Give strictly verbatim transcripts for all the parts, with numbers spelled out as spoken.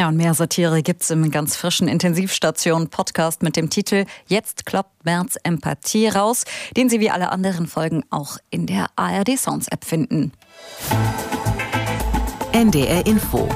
Ja, und mehr Satire gibt's im ganz frischen Intensivstation-Podcast mit dem Titel Jetzt kloppt Merz Empathie raus, den Sie wie alle anderen Folgen auch in der A R D Sounds App finden. N D R Info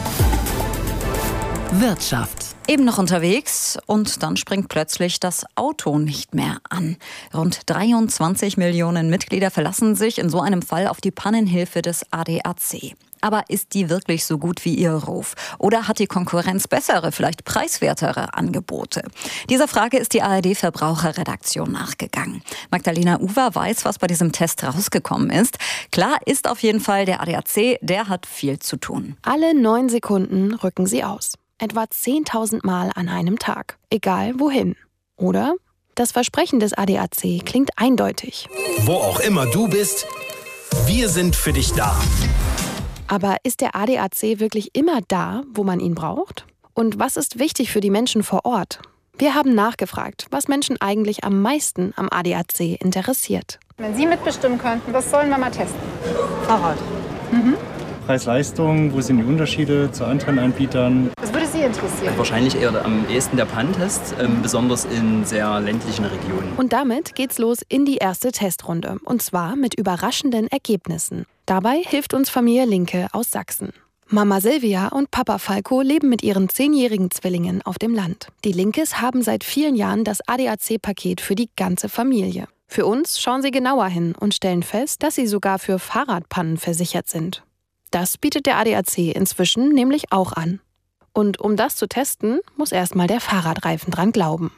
Wirtschaft. Eben noch unterwegs und dann springt plötzlich das Auto nicht mehr an. Rund dreiundzwanzig Millionen Mitglieder verlassen sich in so einem Fall auf die Pannenhilfe des A D A C. Aber ist die wirklich so gut wie ihr Ruf? Oder hat die Konkurrenz bessere, vielleicht preiswertere Angebote? Dieser Frage ist die A R D-Verbraucherredaktion nachgegangen. Magdalena Uwer weiß, was bei diesem Test rausgekommen ist. Klar ist auf jeden Fall, der A D A C, der hat viel zu tun. Alle neun Sekunden rücken sie aus. Etwa zehntausend Mal an einem Tag. Egal wohin. Oder? Das Versprechen des A D A C klingt eindeutig. Wo auch immer du bist, wir sind für dich da. Aber ist der A D A C wirklich immer da, wo man ihn braucht? Und was ist wichtig für die Menschen vor Ort? Wir haben nachgefragt, was Menschen eigentlich am meisten am A D A C interessiert. Wenn Sie mitbestimmen könnten, was sollen wir mal testen? Fahrrad. Mhm. Preis-Leistung, wo sind die Unterschiede zu anderen Anbietern? Was würde Sie interessieren? Wahrscheinlich eher am ehesten der Panntest, ähm, besonders in sehr ländlichen Regionen. Und damit geht's los in die erste Testrunde. Und zwar mit überraschenden Ergebnissen. Dabei hilft uns Familie Linke aus Sachsen. Mama Silvia und Papa Falco leben mit ihren zehnjährigen Zwillingen auf dem Land. Die Linkes haben seit vielen Jahren das A D A C-Paket für die ganze Familie. Für uns schauen sie genauer hin und stellen fest, dass sie sogar für Fahrradpannen versichert sind. Das bietet der A D A C inzwischen nämlich auch an. Und um das zu testen, muss erstmal der Fahrradreifen dran glauben.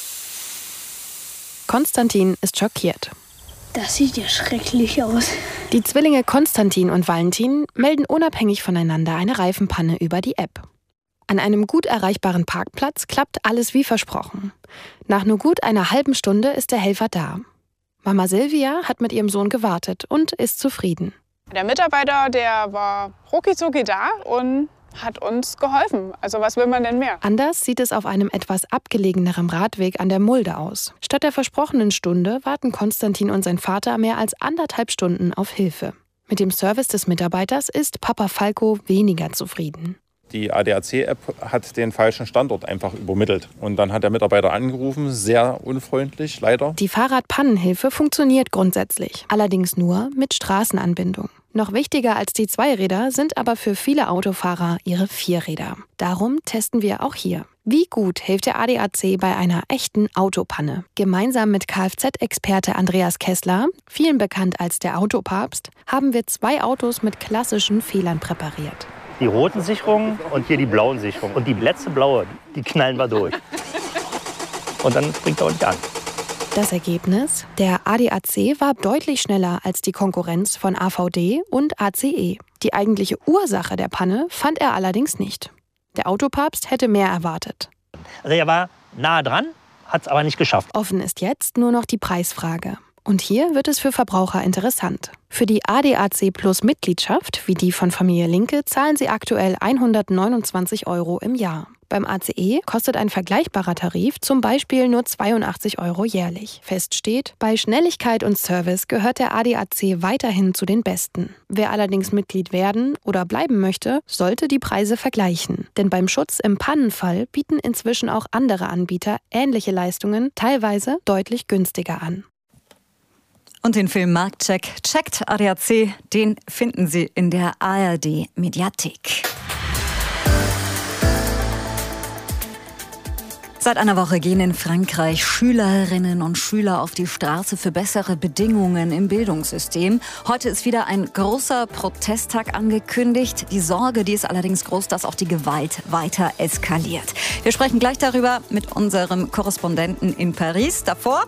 Konstantin ist schockiert. Das sieht ja schrecklich aus. Die Zwillinge Konstantin und Valentin melden unabhängig voneinander eine Reifenpanne über die App. An einem gut erreichbaren Parkplatz klappt alles wie versprochen. Nach nur gut einer halben Stunde ist der Helfer da. Mama Silvia hat mit ihrem Sohn gewartet und ist zufrieden. Der Mitarbeiter, der war rucki-zucki da und hat uns geholfen. Also was will man denn mehr? Anders sieht es auf einem etwas abgelegeneren Radweg an der Mulde aus. Statt der versprochenen Stunde warten Konstantin und sein Vater mehr als anderthalb Stunden auf Hilfe. Mit dem Service des Mitarbeiters ist Papa Falco weniger zufrieden. Die A D A C-App hat den falschen Standort einfach übermittelt. Und dann hat der Mitarbeiter angerufen, sehr unfreundlich, leider. Die Fahrradpannenhilfe funktioniert grundsätzlich, allerdings nur mit Straßenanbindung. Noch wichtiger als die Zweiräder sind aber für viele Autofahrer ihre Vierräder. Darum testen wir auch hier. Wie gut hilft der A D A C bei einer echten Autopanne? Gemeinsam mit Kfz-Experte Andreas Kessler, vielen bekannt als der Autopapst, haben wir zwei Autos mit klassischen Fehlern präpariert. Die roten Sicherungen und hier die blauen Sicherungen. Und die letzte blaue, die knallen wir durch. Und dann springt er nicht an. Das Ergebnis? Der A D A C war deutlich schneller als die Konkurrenz von A V D und A C E. Die eigentliche Ursache der Panne fand er allerdings nicht. Der Autopapst hätte mehr erwartet. Also er war nah dran, hat es aber nicht geschafft. Offen ist jetzt nur noch die Preisfrage. Und hier wird es für Verbraucher interessant. Für die A D A C Plus Mitgliedschaft, wie die von Familie Linke, zahlen sie aktuell hundertneunundzwanzig Euro im Jahr. Beim A C E kostet ein vergleichbarer Tarif zum Beispiel nur zweiundachtzig Euro jährlich. Fest steht, bei Schnelligkeit und Service gehört der A D A C weiterhin zu den besten. Wer allerdings Mitglied werden oder bleiben möchte, sollte die Preise vergleichen. Denn beim Schutz im Pannenfall bieten inzwischen auch andere Anbieter ähnliche Leistungen, teilweise deutlich günstiger an. Und den Film Marktcheck checkt A D A C, den finden Sie in der A R D Mediathek. Seit einer Woche gehen in Frankreich Schülerinnen und Schüler auf die Straße für bessere Bedingungen im Bildungssystem. Heute ist wieder ein großer Protesttag angekündigt. Die Sorge, die ist allerdings groß, dass auch die Gewalt weiter eskaliert. Wir sprechen gleich darüber mit unserem Korrespondenten in Paris. Davor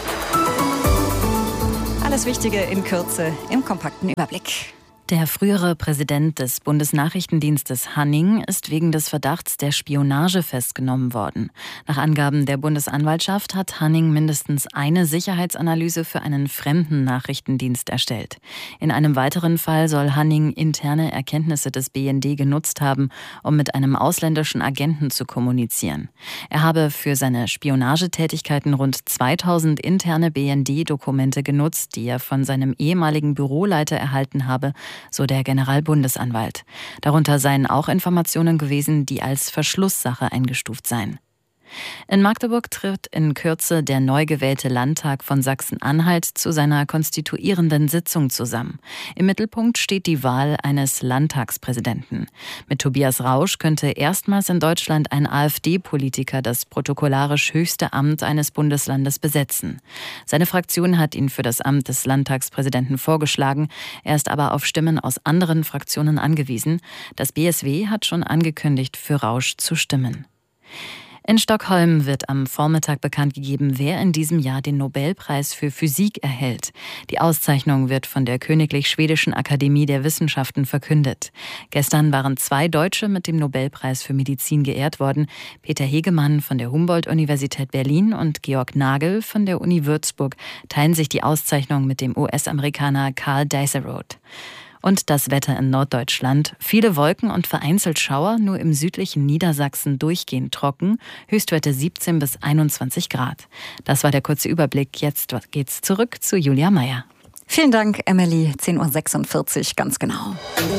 alles Wichtige in Kürze im kompakten Überblick. Der frühere Präsident des Bundesnachrichtendienstes Hanning ist wegen des Verdachts der Spionage festgenommen worden. Nach Angaben der Bundesanwaltschaft hat Hanning mindestens eine Sicherheitsanalyse für einen fremden Nachrichtendienst erstellt. In einem weiteren Fall soll Hanning interne Erkenntnisse des B N D genutzt haben, um mit einem ausländischen Agenten zu kommunizieren. Er habe für seine Spionagetätigkeiten rund zweitausend interne B N D-Dokumente genutzt, die er von seinem ehemaligen Büroleiter erhalten habe, so der Generalbundesanwalt. Darunter seien auch Informationen gewesen, die als Verschlusssache eingestuft seien. In Magdeburg tritt in Kürze der neu gewählte Landtag von Sachsen-Anhalt zu seiner konstituierenden Sitzung zusammen. Im Mittelpunkt steht die Wahl eines Landtagspräsidenten. Mit Tobias Rausch könnte erstmals in Deutschland ein AfD-Politiker das protokollarisch höchste Amt eines Bundeslandes besetzen. Seine Fraktion hat ihn für das Amt des Landtagspräsidenten vorgeschlagen. Er ist aber auf Stimmen aus anderen Fraktionen angewiesen. Das B S W hat schon angekündigt, für Rausch zu stimmen. In Stockholm wird am Vormittag bekannt gegeben, wer in diesem Jahr den Nobelpreis für Physik erhält. Die Auszeichnung wird von der Königlich Schwedischen Akademie der Wissenschaften verkündet. Gestern waren zwei Deutsche mit dem Nobelpreis für Medizin geehrt worden. Peter Hegemann von der Humboldt-Universität Berlin und Georg Nagel von der Uni Würzburg teilen sich die Auszeichnung mit dem U S-Amerikaner Carl Deisseroth. Und das Wetter in Norddeutschland. Viele Wolken und vereinzelt Schauer, nur im südlichen Niedersachsen durchgehend trocken. Höchstwerte siebzehn bis einundzwanzig Grad. Das war der kurze Überblick. Jetzt geht's zurück zu Julia Meyer. Vielen Dank, Emily. zehn Uhr sechsundvierzig, ganz genau.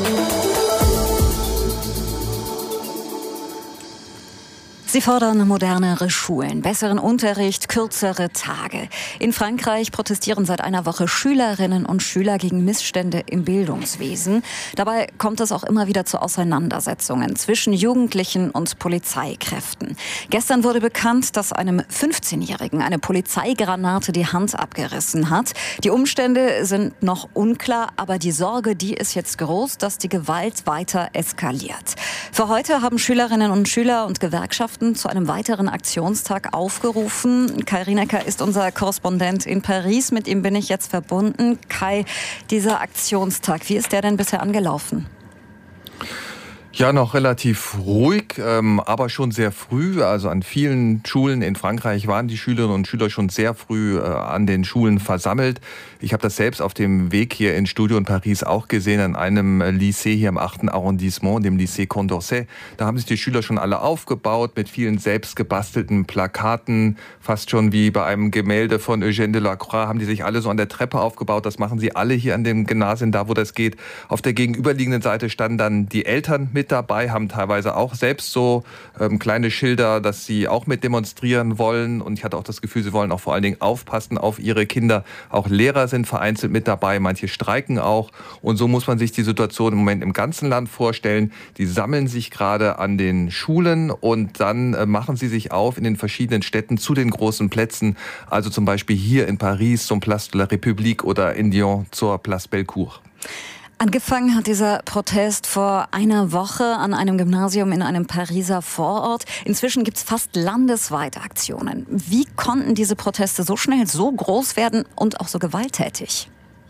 Sie fordern modernere Schulen, besseren Unterricht, kürzere Tage. In Frankreich protestieren seit einer Woche Schülerinnen und Schüler gegen Missstände im Bildungswesen. Dabei kommt es auch immer wieder zu Auseinandersetzungen zwischen Jugendlichen und Polizeikräften. Gestern wurde bekannt, dass einem fünfzehnjährigen eine Polizeigranate die Hand abgerissen hat. Die Umstände sind noch unklar, aber die Sorge, die ist jetzt groß, dass die Gewalt weiter eskaliert. Für heute haben Schülerinnen und Schüler und Gewerkschaften zu einem weiteren Aktionstag aufgerufen. Kai Rienecker ist unser Korrespondent in Paris. Mit ihm bin ich jetzt verbunden. Kai, dieser Aktionstag, wie ist der denn bisher angelaufen? Ja, noch relativ ruhig, ähm, aber schon sehr früh. Also an vielen Schulen in Frankreich waren die Schülerinnen und Schüler schon sehr früh äh, an den Schulen versammelt. Ich habe das selbst auf dem Weg hier ins Studio in Paris auch gesehen, an einem Lycée hier im achten Arrondissement, dem Lycée Condorcet. Da haben sich die Schüler schon alle aufgebaut mit vielen selbst gebastelten Plakaten, fast schon wie bei einem Gemälde von Eugène Delacroix, haben die sich alle so an der Treppe aufgebaut. Das machen sie alle hier an dem Gymnasium, da wo das geht. Auf der gegenüberliegenden Seite standen dann die Eltern mit dabei, haben teilweise auch selbst so ähm, kleine Schilder, dass sie auch mit demonstrieren wollen. Und ich hatte auch das Gefühl, sie wollen auch vor allen Dingen aufpassen auf ihre Kinder. Auch Lehrer sind vereinzelt mit dabei, manche streiken auch. Und so muss man sich die Situation im Moment im ganzen Land vorstellen. Die sammeln sich gerade an den Schulen und dann äh, machen sie sich auf in den verschiedenen Städten zu den großen Plätzen. Also zum Beispiel hier in Paris zum Place de la République oder in Lyon zur Place Bellecour. Angefangen hat dieser Protest vor einer Woche an einem Gymnasium in einem Pariser Vorort. Inzwischen gibt es fast landesweite Aktionen. Wie konnten diese Proteste so schnell so groß werden und auch so gewalttätig?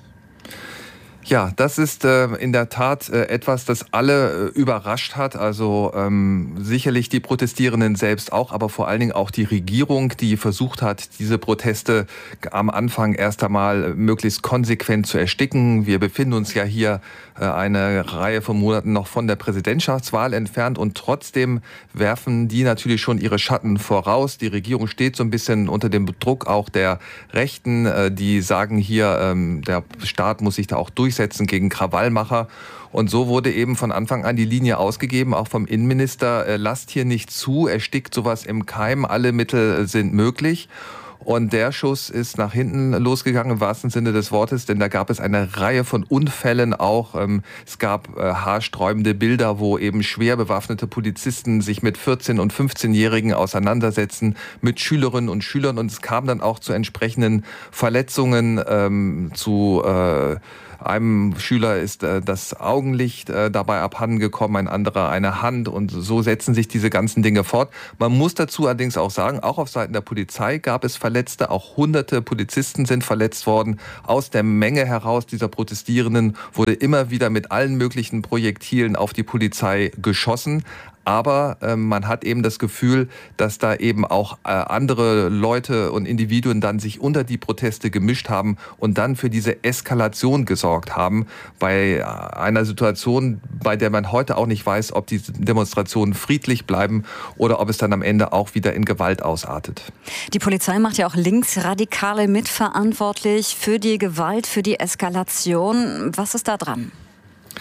Ja, das ist äh, in der Tat äh, etwas, das alle äh, überrascht hat. Also ähm, sicherlich die Protestierenden selbst auch, aber vor allen Dingen auch die Regierung, die versucht hat, diese Proteste am Anfang erst einmal möglichst konsequent zu ersticken. Wir befinden uns ja hier äh, eine Reihe von Monaten noch von der Präsidentschaftswahl entfernt und trotzdem werfen die natürlich schon ihre Schatten voraus. Die Regierung steht so ein bisschen unter dem Druck auch der Rechten, äh, die sagen hier, ähm, der Staat muss sich da auch durch setzen gegen Krawallmacher. Und so wurde eben von Anfang an die Linie ausgegeben, auch vom Innenminister, äh, lasst hier nicht zu, erstickt sowas im Keim, alle Mittel sind möglich. Und der Schuss ist nach hinten losgegangen, im wahrsten Sinne des Wortes, denn da gab es eine Reihe von Unfällen auch. Es gab haarsträubende Bilder, wo eben schwer bewaffnete Polizisten sich mit vierzehn- und fünfzehnjährigen auseinandersetzen, mit Schülerinnen und Schülern. Und es kam dann auch zu entsprechenden Verletzungen, ähm, zu äh, einem Schüler ist äh, das Augenlicht äh, dabei abhandengekommen, ein anderer eine Hand und so setzen sich diese ganzen Dinge fort. Man muss dazu allerdings auch sagen, auch auf Seiten der Polizei gab es Verletzte, auch hunderte Polizisten sind verletzt worden. Aus der Menge heraus dieser Protestierenden wurde immer wieder mit allen möglichen Projektilen auf die Polizei geschossen. Aber äh, man hat eben das Gefühl, dass da eben auch äh, andere Leute und Individuen dann sich unter die Proteste gemischt haben und dann für diese Eskalation gesorgt haben. Bei einer Situation, bei der man heute auch nicht weiß, ob die Demonstrationen friedlich bleiben oder ob es dann am Ende auch wieder in Gewalt ausartet. Die Polizei macht ja auch Linksradikale mitverantwortlich für die Gewalt, für die Eskalation. Was ist da dran?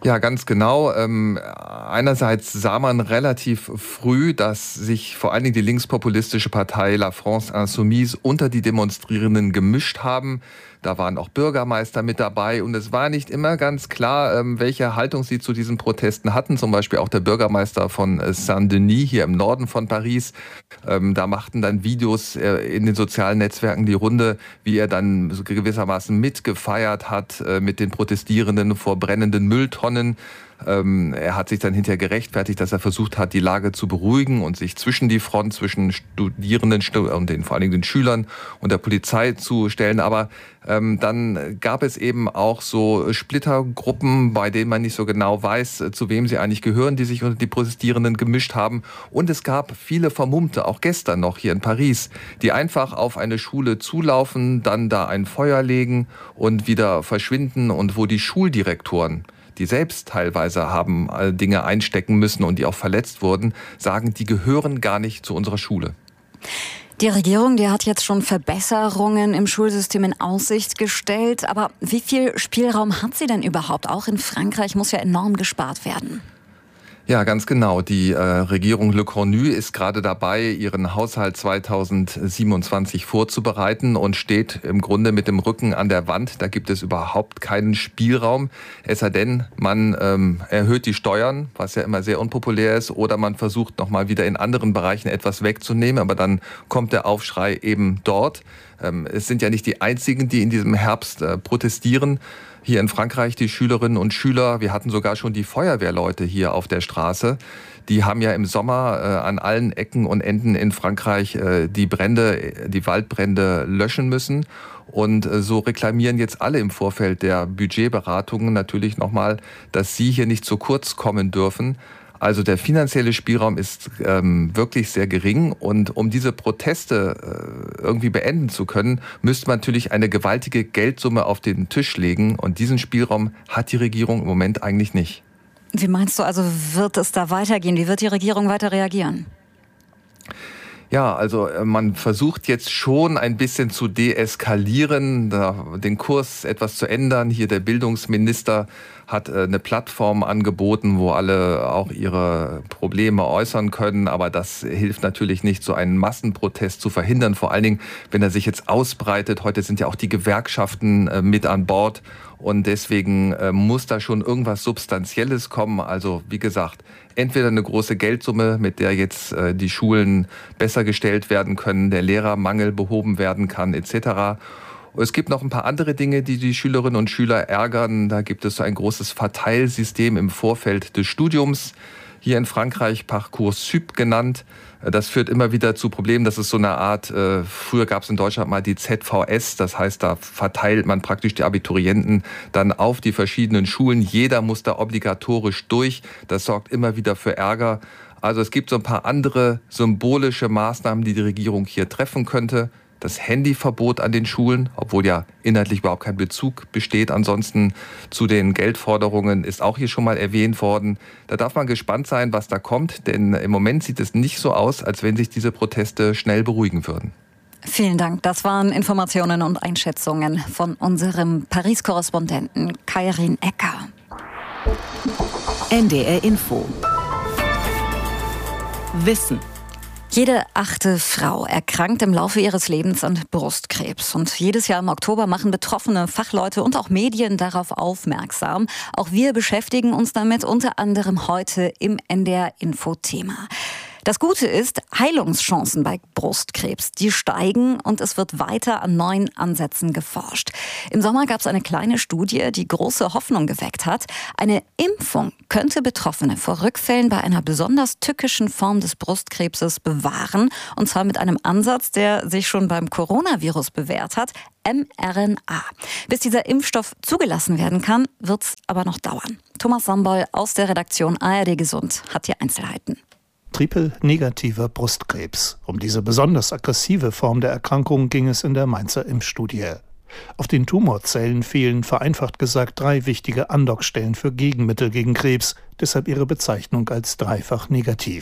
Ja, ganz genau. Ähm, einerseits sah man relativ früh, dass sich vor allen Dingen die linkspopulistische Partei La France Insoumise unter die Demonstrierenden gemischt haben. Da waren auch Bürgermeister mit dabei und es war nicht immer ganz klar, ähm, welche Haltung sie zu diesen Protesten hatten. Zum Beispiel auch der Bürgermeister von Saint-Denis hier im Norden von Paris. Ähm, da machten dann Videos äh, in den sozialen Netzwerken die Runde, wie er dann gewissermaßen mitgefeiert hat äh, mit den Protestierenden vor brennenden Mülltonnen. Ähm, er hat sich dann hinterher gerechtfertigt, dass er versucht hat, die Lage zu beruhigen und sich zwischen die Front, zwischen Studierenden und den, vor allen Dingen den Schülern und der Polizei zu stellen. Aber ähm, dann gab es eben auch so Splittergruppen, bei denen man nicht so genau weiß, zu wem sie eigentlich gehören, die sich unter die Protestierenden gemischt haben. Und es gab viele Vermummte, auch gestern noch hier in Paris, die einfach auf eine Schule zulaufen, dann da ein Feuer legen und wieder verschwinden und wo die Schuldirektoren, die selbst teilweise haben Dinge einstecken müssen und die auch verletzt wurden, sagen, die gehören gar nicht zu unserer Schule. Die Regierung, die hat jetzt schon Verbesserungen im Schulsystem in Aussicht gestellt. Aber wie viel Spielraum hat sie denn überhaupt? Auch in Frankreich muss ja enorm gespart werden. Ja, ganz genau. Die äh, Regierung Le Cornu ist gerade dabei, ihren Haushalt zweitausendsiebenundzwanzig vorzubereiten und steht im Grunde mit dem Rücken an der Wand. Da gibt es überhaupt keinen Spielraum. Es sei denn, man ähm, erhöht die Steuern, was ja immer sehr unpopulär ist, oder man versucht nochmal wieder in anderen Bereichen etwas wegzunehmen. Aber dann kommt der Aufschrei eben dort. Ähm, es sind ja nicht die einzigen, die in diesem Herbst äh, protestieren. Hier in Frankreich die Schülerinnen und Schüler, wir hatten sogar schon die Feuerwehrleute hier auf der Straße. Die haben ja im Sommer äh, an allen Ecken und Enden in Frankreich äh, die Brände, die Waldbrände löschen müssen. Und äh, so reklamieren jetzt alle im Vorfeld der Budgetberatungen natürlich nochmal, dass sie hier nicht zu kurz kommen dürfen. Also der finanzielle Spielraum ist ähm, wirklich sehr gering und um diese Proteste äh, irgendwie beenden zu können, müsste man natürlich eine gewaltige Geldsumme auf den Tisch legen und diesen Spielraum hat die Regierung im Moment eigentlich nicht. Wie meinst du, also wird es da weitergehen? Wie wird die Regierung weiter reagieren? Ja, also man versucht jetzt schon ein bisschen zu deeskalieren, den Kurs etwas zu ändern. Hier der Bildungsminister hat eine Plattform angeboten, wo alle auch ihre Probleme äußern können. Aber das hilft natürlich nicht, so einen Massenprotest zu verhindern. Vor allen Dingen, wenn er sich jetzt ausbreitet. Heute sind ja auch die Gewerkschaften mit an Bord. Und deswegen muss da schon irgendwas Substanzielles kommen. Also wie gesagt, entweder eine große Geldsumme, mit der jetzt die Schulen besser gestellt werden können, der Lehrermangel behoben werden kann et cetera. Es gibt noch ein paar andere Dinge, die die Schülerinnen und Schüler ärgern. Da gibt es so ein großes Verteilsystem im Vorfeld des Studiums. Hier in Frankreich Parcoursup genannt. Das führt immer wieder zu Problemen. Das ist so eine Art, äh, früher gab es in Deutschland mal die Z V S. Das heißt, da verteilt man praktisch die Abiturienten dann auf die verschiedenen Schulen. Jeder muss da obligatorisch durch. Das sorgt immer wieder für Ärger. Also es gibt so ein paar andere symbolische Maßnahmen, die die Regierung hier treffen könnte. Das Handyverbot an den Schulen, obwohl ja inhaltlich überhaupt kein Bezug besteht. Ansonsten zu den Geldforderungen ist auch hier schon mal erwähnt worden. Da darf man gespannt sein, was da kommt, denn im Moment sieht es nicht so aus, als wenn sich diese Proteste schnell beruhigen würden. Vielen Dank. Das waren Informationen und Einschätzungen von unserem Paris-Korrespondenten Kairin Ecker. N D R Info. Wissen. Jede achte Frau erkrankt im Laufe ihres Lebens an Brustkrebs. Und jedes Jahr im Oktober machen betroffene Fachleute und auch Medien darauf aufmerksam. Auch wir beschäftigen uns damit unter anderem heute im N D R-Info-Thema. Das Gute ist, Heilungschancen bei Brustkrebs, die steigen und es wird weiter an neuen Ansätzen geforscht. Im Sommer gab es eine kleine Studie, die große Hoffnung geweckt hat. Eine Impfung könnte Betroffene vor Rückfällen bei einer besonders tückischen Form des Brustkrebses bewahren. Und zwar mit einem Ansatz, der sich schon beim Coronavirus bewährt hat, mRNA. Bis dieser Impfstoff zugelassen werden kann, wird es aber noch dauern. Thomas Sambol aus der Redaktion A R D Gesund hat die Einzelheiten. Triple-negativer Brustkrebs. Um diese besonders aggressive Form der Erkrankung ging es in der Mainzer Impfstudie. Auf den Tumorzellen fehlen, vereinfacht gesagt, drei wichtige Andockstellen für Gegenmittel gegen Krebs, deshalb ihre Bezeichnung als dreifach negativ.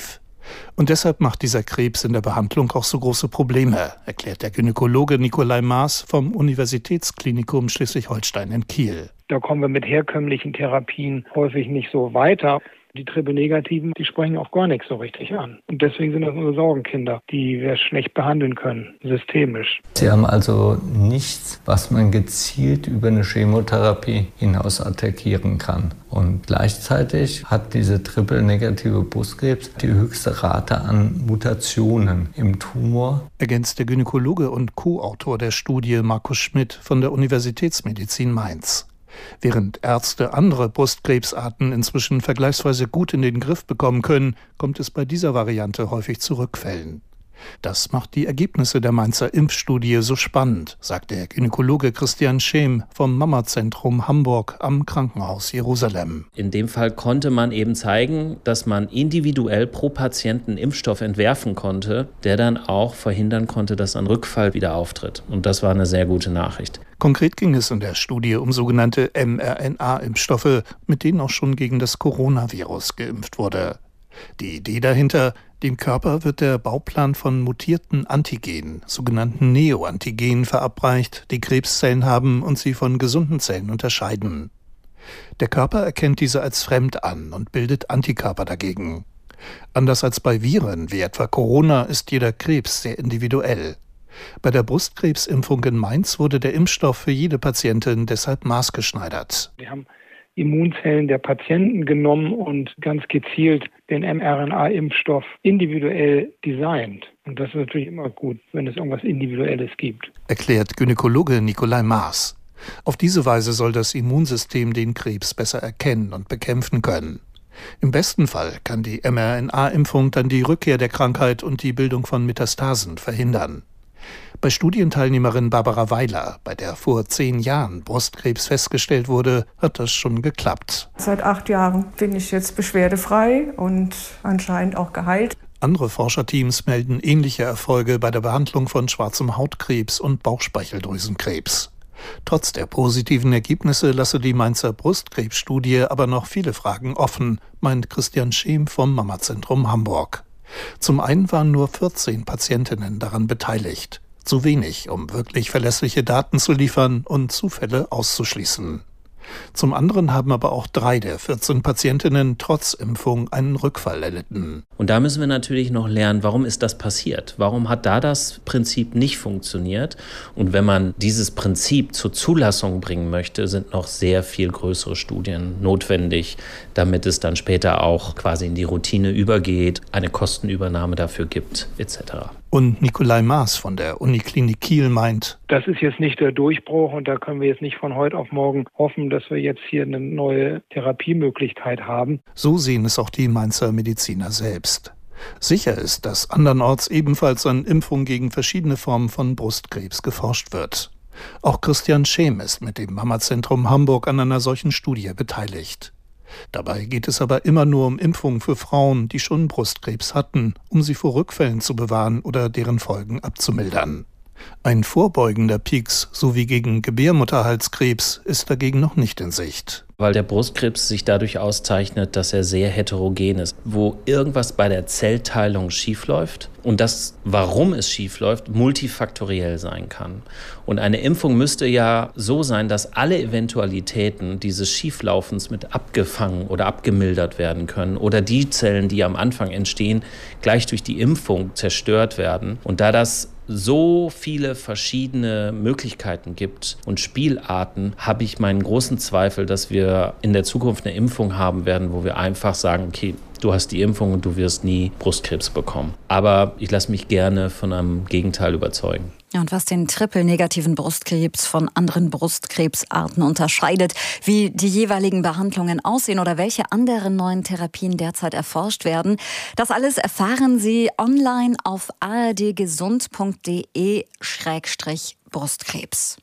Und deshalb macht dieser Krebs in der Behandlung auch so große Probleme, erklärt der Gynäkologe Nikolai Maas vom Universitätsklinikum Schleswig-Holstein in Kiel. Da kommen wir mit herkömmlichen Therapien häufig nicht so weiter. Die Triple-Negativen, die sprechen auch gar nichts so richtig an. Und deswegen sind das unsere Sorgenkinder, die wir schlecht behandeln können, systemisch. Sie haben also nichts, was man gezielt über eine Chemotherapie hinaus attackieren kann. Und gleichzeitig hat diese triple-negative Brustkrebs die höchste Rate an Mutationen im Tumor. Ergänzt der Gynäkologe und Co-Autor der Studie Markus Schmidt von der Universitätsmedizin Mainz. Während Ärzte andere Brustkrebsarten inzwischen vergleichsweise gut in den Griff bekommen können, kommt es bei dieser Variante häufig zu Rückfällen. Das macht die Ergebnisse der Mainzer Impfstudie so spannend, sagt der Gynäkologe Christian Schem vom Mamazentrum Hamburg am Krankenhaus Jerusalem. In dem Fall konnte man eben zeigen, dass man individuell pro Patienten Impfstoff entwerfen konnte, der dann auch verhindern konnte, dass ein Rückfall wieder auftritt. Und das war eine sehr gute Nachricht. Konkret ging es in der Studie um sogenannte mRNA-Impfstoffe, mit denen auch schon gegen das Coronavirus geimpft wurde. Die Idee dahinter: Dem Körper wird der Bauplan von mutierten Antigenen, sogenannten Neoantigenen, verabreicht, die Krebszellen haben und sie von gesunden Zellen unterscheiden. Der Körper erkennt diese als fremd an und bildet Antikörper dagegen. Anders als bei Viren, wie etwa Corona, ist jeder Krebs sehr individuell. Bei der Brustkrebsimpfung in Mainz wurde der Impfstoff für jede Patientin deshalb maßgeschneidert. Wir haben Immunzellen der Patienten genommen und ganz gezielt den mRNA-Impfstoff individuell designt. Und das ist natürlich immer gut, wenn es irgendwas Individuelles gibt. Erklärt Gynäkologe Nikolai Maas. Auf diese Weise soll das Immunsystem den Krebs besser erkennen und bekämpfen können. Im besten Fall kann die mRNA-Impfung dann die Rückkehr der Krankheit und die Bildung von Metastasen verhindern. Bei Studienteilnehmerin Barbara Weiler, bei der vor zehn Jahren Brustkrebs festgestellt wurde, hat das schon geklappt. Seit acht Jahren bin ich jetzt beschwerdefrei und anscheinend auch geheilt. Andere Forscherteams melden ähnliche Erfolge bei der Behandlung von schwarzem Hautkrebs und Bauchspeicheldrüsenkrebs. Trotz der positiven Ergebnisse lasse die Mainzer Brustkrebsstudie aber noch viele Fragen offen, meint Christian Schem vom Mamazentrum Hamburg. Zum einen waren nur vierzehn Patientinnen daran beteiligt. Zu wenig, um wirklich verlässliche Daten zu liefern und Zufälle auszuschließen. Zum anderen haben aber auch drei der vierzehn Patientinnen trotz Impfung einen Rückfall erlitten. Und da müssen wir natürlich noch lernen, warum ist das passiert? Warum hat da das Prinzip nicht funktioniert? Und wenn man dieses Prinzip zur Zulassung bringen möchte, sind noch sehr viel größere Studien notwendig, damit es dann später auch quasi in die Routine übergeht, eine Kostenübernahme dafür gibt, et cetera. Und Nikolai Maas von der Uniklinik Kiel meint: Das ist jetzt nicht der Durchbruch und da können wir jetzt nicht von heute auf morgen hoffen, dass wir jetzt hier eine neue Therapiemöglichkeit haben. So sehen es auch die Mainzer Mediziner selbst. Sicher ist, dass andernorts ebenfalls an Impfungen gegen verschiedene Formen von Brustkrebs geforscht wird. Auch Christian Schem ist mit dem Mamazentrum Hamburg an einer solchen Studie beteiligt. Dabei geht es aber immer nur um Impfungen für Frauen, die schon Brustkrebs hatten, um sie vor Rückfällen zu bewahren oder deren Folgen abzumildern. Ein vorbeugender Pieks sowie gegen Gebärmutterhalskrebs ist dagegen noch nicht in Sicht. Weil der Brustkrebs sich dadurch auszeichnet, dass er sehr heterogen ist, wo irgendwas bei der Zellteilung schiefläuft und das, warum es schiefläuft, multifaktoriell sein kann. Und eine Impfung müsste ja so sein, dass alle Eventualitäten dieses Schieflaufens mit abgefangen oder abgemildert werden können oder die Zellen, die am Anfang entstehen, gleich durch die Impfung zerstört werden. Und da das so viele verschiedene Möglichkeiten gibt und Spielarten, habe ich meinen großen Zweifel, dass wir in der Zukunft eine Impfung haben werden, wo wir einfach sagen, okay, du hast die Impfung und du wirst nie Brustkrebs bekommen. Aber ich lasse mich gerne von einem Gegenteil überzeugen. Ja, und was den triple-negativen Brustkrebs von anderen Brustkrebsarten unterscheidet, wie die jeweiligen Behandlungen aussehen oder welche anderen neuen Therapien derzeit erforscht werden, das alles erfahren Sie online auf a r d gesund punkt d e Schrägstrich Brustkrebs.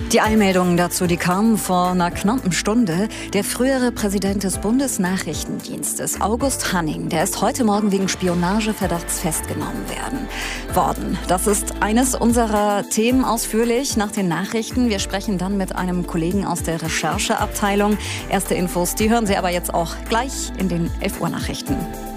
Die Eilmeldungen dazu, die kamen vor einer knappen Stunde. Der frühere Präsident des Bundesnachrichtendienstes, August Hanning, der ist heute Morgen wegen Spionageverdachts festgenommen werden worden. Das ist eines unserer Themen ausführlich nach den Nachrichten. Wir sprechen dann mit einem Kollegen aus der Rechercheabteilung. Erste Infos, die hören Sie aber jetzt auch gleich in den elf Uhr Nachrichten.